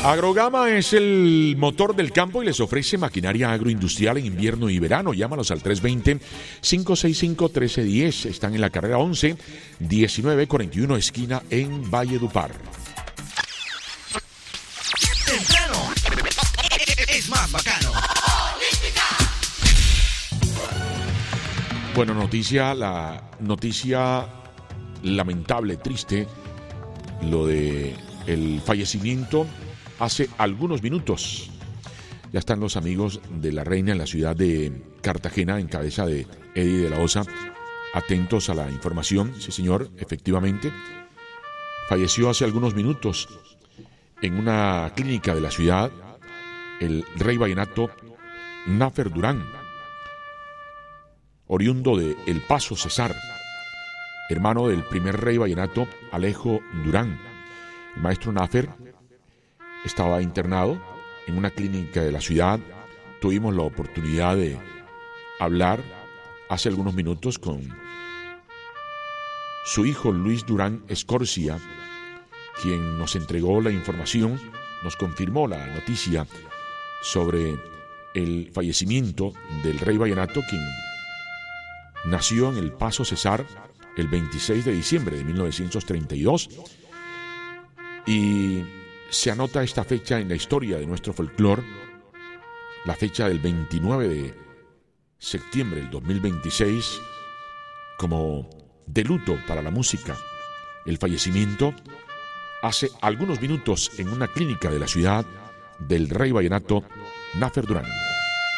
Agrogama es el motor del campo y les ofrece maquinaria agroindustrial en invierno y verano. Llámalos al 320-565-1310. Están en la carrera 11, 1941, esquina en Valledupar. Temprano es más bacano. Bueno, la noticia lamentable, triste, lo de el fallecimiento hace algunos minutos. Ya están los amigos de la reina en la ciudad de Cartagena, en cabeza de Eddie de la Osa, atentos a la información. Sí, señor, efectivamente. Falleció hace algunos minutos en una clínica de la ciudad el rey vallenato Nafer Durán, oriundo de El Paso, Cesar, hermano del primer rey vallenato Alejo Durán. El maestro Nafer estaba internado en una clínica de la ciudad. Tuvimos la oportunidad de hablar hace algunos minutos con su hijo Luis Durán Escorcia, quien nos entregó la información, nos confirmó la noticia sobre el fallecimiento del rey vallenato, quien nació en El Paso, Cesar, el 26 de diciembre de 1932, y se anota esta fecha en la historia de nuestro folclore, la fecha del 29 de septiembre del 2026, como de luto para la música. El fallecimiento hace algunos minutos en una clínica de la ciudad del rey vallenato Nafer Durán.